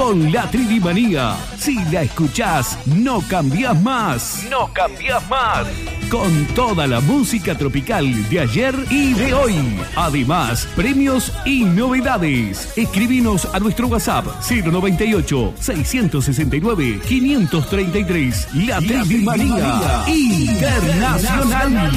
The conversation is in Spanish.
con la Trivimanía. Si la escuchás, no cambiás más. No cambiás más. Con toda la música tropical de ayer y de hoy. Además, premios y novedades. Escribinos a nuestro WhatsApp 098-669-533. La Trivimanía Internacional.